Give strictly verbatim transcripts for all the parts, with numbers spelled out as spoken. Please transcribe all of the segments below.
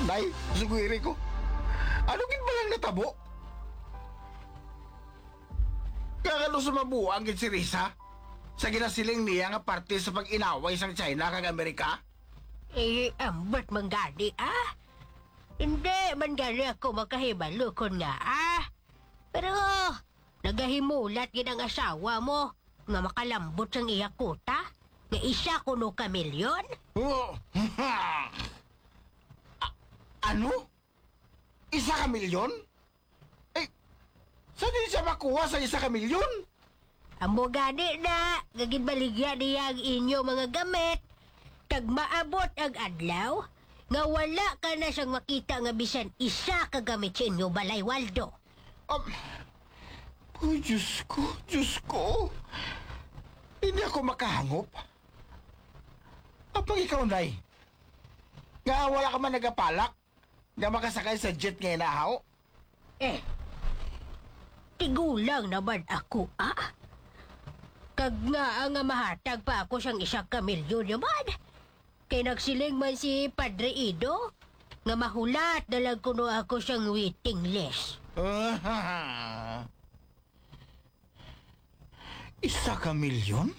Nay, sugwiri ko. Ano gin ba lang natabo? Kagano sa mabuang gid si Risa? Sa ginasiling niya nga parte sa pag-inaway sang China kag Amerika? Eh, ambat man gani, ah? Hindi man gani ako makahibalo kon nga, ah? Pero, nagahimulat gid ang asawa mo nga makalambot sang iya kuta? Nga isa kuno ka milyon? Oh. A- ano? Isa ka milyon? Eh, saan din siya makuha sa isa ka milyon? Amo gani na, gaginbaligyan niya ang inyo mga gamit. Kag maabot ang adlaw, nga wala ka na siyang makita nga bisan isa ka gamit sa inyo, Balay Waldo. Um, oh, Diyos ko, Diyos ko. Hindi ako makahangop. Apang ikaw, Nay? Nga wala ka man nagapalak? Nga makasakay sa jet ngayon na Eh, tigulang naman ako, ah? Kag nga ang mahatag pa ako siyang isang kamilyon naman. Kay nagsiling man si Padre Ido, nga mahulat dalag kuno ako siyang waiting list. Ah, isa ka milyon?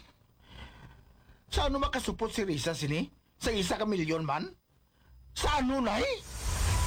Sa ano makasupot si Risa sini? Sa isa ka milyon man? Sa ano, Nay?